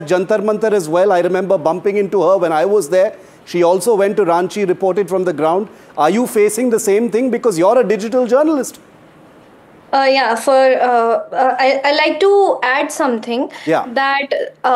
Jantar Mantar as well. I remember bumping into her when I was there. She also went to Ranchi, reported from the ground. Are you facing the same thing because you're a digital journalist? Yeah, I like to add something Yeah. that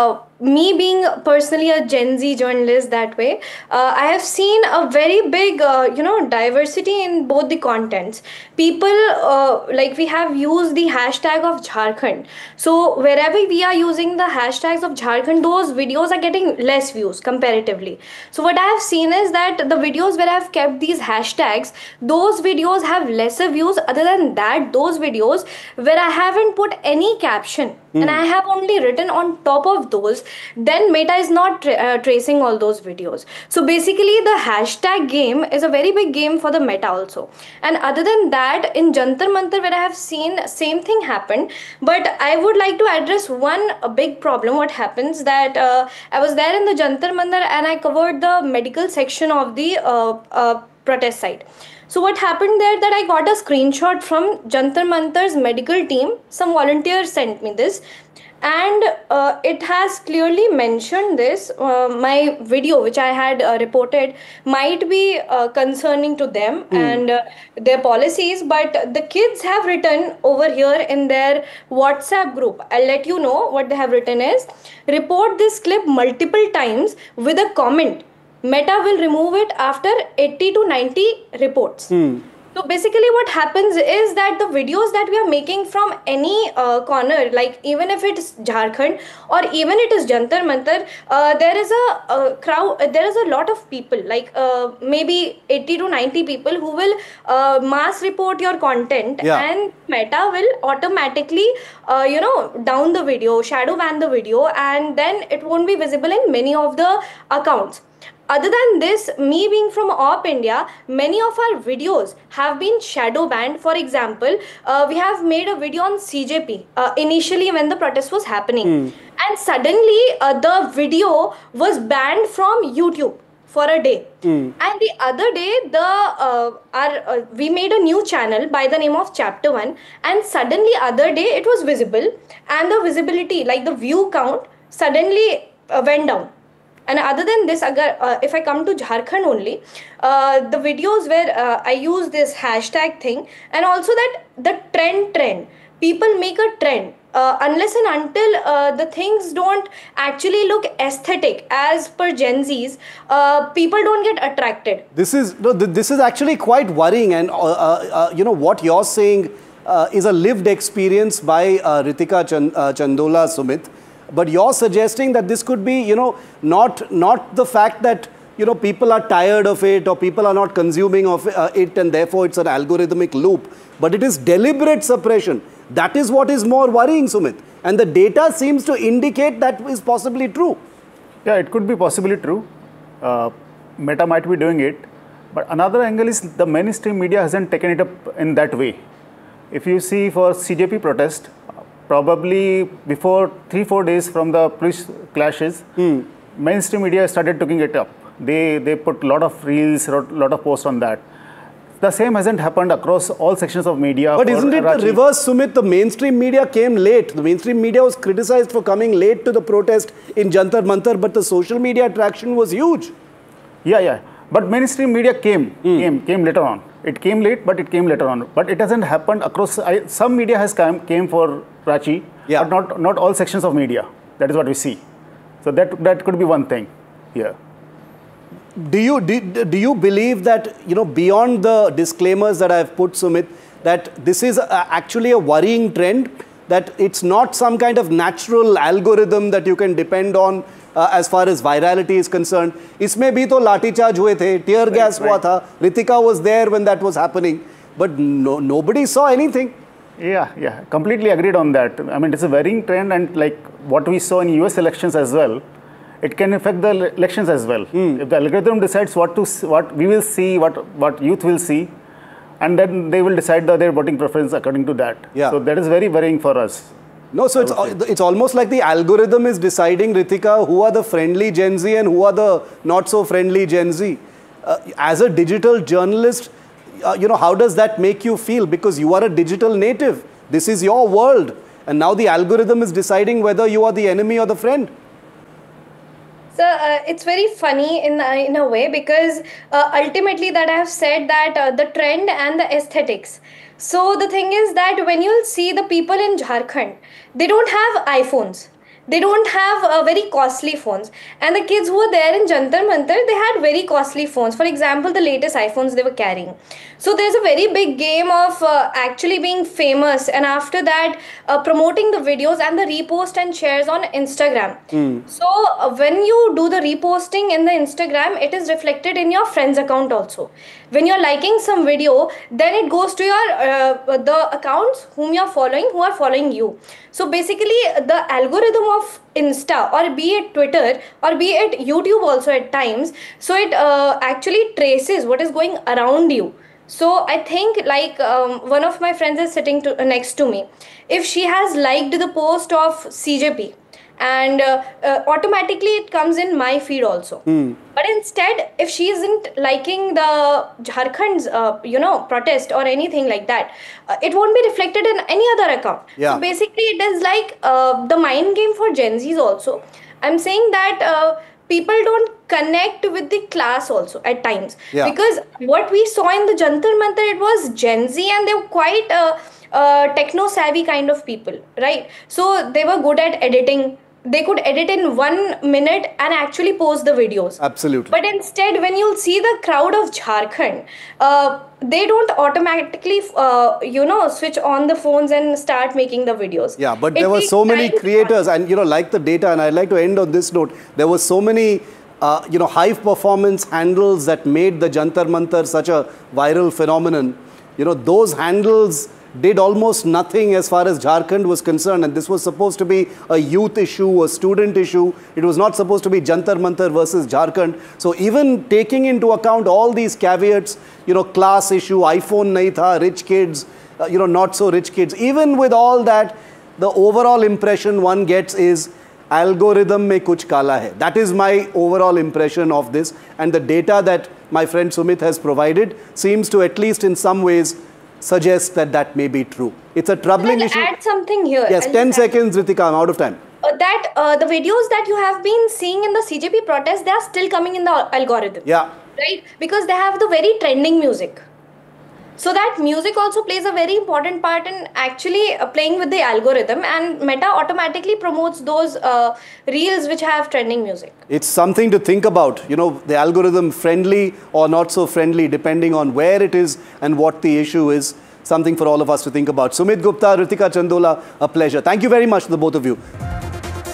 me being personally a Gen Z journalist that way, I have seen a very big, diversity in both the contents. People, like we have used the hashtag of Jharkhand. So wherever we are using the hashtags of Jharkhand, those videos are getting less views comparatively. So what I have seen is that the videos where I've kept these hashtags, those videos have lesser views. Other than that, those videos where I haven't put any caption and I have only written on top of those, then Meta is not tracing all those videos. So basically, the hashtag game is a very big game for the Meta also. And other than that, in Jantar Mantar, where I have seen same thing happen, but I would like to address one big problem. What happens that I was there in the Jantar Mantar and I covered the medical section of the protest site. So what happened there that I got a screenshot from Jantar Mantar's medical team. Some volunteers sent me this, and it has clearly mentioned this. My video, which I had reported, might be concerning to them and their policies, but the kids have written over here in their WhatsApp group. I'll let you know what they have written is: report this clip multiple times with a comment. Meta will remove it after 80 to 90 reports. So basically what happens is that the videos that we are making from any corner, like even if it's Jharkhand or even it is Jantar Mantar, there is a crowd, there is a lot of people, like maybe 80 to 90 people who will mass report your content, and Meta will automatically, down the video, shadow ban the video, and then it won't be visible in many of the accounts. Other than this, me being from Op India, many of our videos have been shadow banned. For example, we have made a video on CJP initially when the protest was happening. And suddenly the video was banned from YouTube for a day. And the other day, we made a new channel by the name of Chapter 1. And suddenly other day it was visible. And the visibility, like the view count, suddenly went down. And other than this, if I come to Jharkhand only, the videos where I use this hashtag thing, and also that the trend, people make a trend. Unless and until the things don't actually look aesthetic as per Gen Zs, people don't get attracted. This is actually quite worrying, and what you're saying is a lived experience by Ritika Chandola, Sumit. But you're suggesting that this could be, not the fact that, people are tired of it or people are not consuming of it and therefore it's an algorithmic loop, but it is deliberate suppression. That is what is more worrying, Sumit. And the data seems to indicate that is possibly true. Yeah, it could be possibly true. Meta might be doing it. But another angle is the mainstream media hasn't taken it up in that way. If you see for CJP protest, probably before 3-4 days from the police clashes, mainstream media started taking it up. They put a lot of reels, a lot of posts on that. The same hasn't happened across all sections of media. But isn't it the reverse, Sumit? The mainstream media came late. The mainstream media was criticized for coming late to the protest in Jantar Mantar, but the social media attraction was huge. Yeah. But mainstream media came later on. It came late, but it came later on. But it hasn't happened across. Some media has came for Ranchi, but not all sections of media. That is what we see. So that could be one thing here. Do you believe that, beyond the disclaimers that I've put, Sumit, that this is actually a worrying trend, that it's not some kind of natural algorithm that you can depend on as far as virality is concerned? Isme bhi to lathi charge hue the, tear gas hua tha. Ritika was there when that was happening, but nobody saw anything. Yeah, completely agreed on that. I mean, it's a varying trend, and like what we saw in US elections as well, it can affect the elections as well. If the algorithm decides what we will see, what youth will see, and then they will decide their voting preference according to that. So that is very varying for us. No, so it's almost like the algorithm is deciding, Ritika, who are the friendly Gen Z and who are the not so friendly Gen Z. As a digital journalist, how does that make you feel? Because you are a digital native. This is your world. And now the algorithm is deciding whether you are the enemy or the friend. So it's very funny in a way, because ultimately that I have said that the trend and the aesthetics. So the thing is that when you'll see the people in Jharkhand, they don't have iPhones. They don't have very costly phones, and the kids who were there in Jantar Mantar, they had very costly phones. For example, the latest iPhones they were carrying. So there's a very big game of actually being famous, and after that promoting the videos and the repost and shares on Instagram. So when you do the reposting in the Instagram, it is reflected in your friend's account also. When you're liking some video, then it goes to your the accounts whom you're following, who are following you. So basically the algorithm of Insta, or be it Twitter, or be it YouTube also at times, so it actually traces what is going around you. So I think, like, one of my friends is sitting next to me. If she has liked the post of CJP, and automatically it comes in my feed also. But instead, if she isn't liking the Jharkhand's protest or anything like that, it won't be reflected in any other account. Yeah. So basically it is like the mind game for Gen Zs also. I'm saying that people don't connect with the class also at times. Yeah. Because what we saw in the Jantar Mantar, it was Gen Z, and they were quite techno savvy kind of people, right? So they were good at editing. They could edit in 1 minute and actually post the videos. Absolutely. But instead, when you'll see the crowd of Jharkhand, they don't automatically, switch on the phones and start making the videos. Yeah, but It there were takes so many time. creators, and like the data, and I'd like to end on this note. There were so many, high performance handles that made the Jantar Mantar such a viral phenomenon. Those handles did almost nothing as far as Jharkhand was concerned, and this was supposed to be a youth issue, a student issue. It was not supposed to be Jantar Mantar versus Jharkhand. So even taking into account all these caveats, class issue, iPhone nahi tha, rich kids, not so rich kids, even with all that, the overall impression one gets is algorithm mein kuch kala hai. That is my overall impression of this, and the data that my friend Sumit has provided seems to, at least in some ways, suggest that that may be true. It's a troubling I'll issue. add something here. Yes, I'll 10 just add- seconds, Ritika, I'm out of time. The videos that you have been seeing in the CJP protest, they are still coming in the algorithm. Yeah. Right? Because they have the very trending music. So that music also plays a very important part in actually playing with the algorithm, and Meta automatically promotes those reels which have trending music. It's something to think about, the algorithm friendly or not so friendly, depending on where it is and what the issue is. Something for all of us to think about. Sumit Gupta, Ritika Chandola, a pleasure. Thank you very much to the both of you.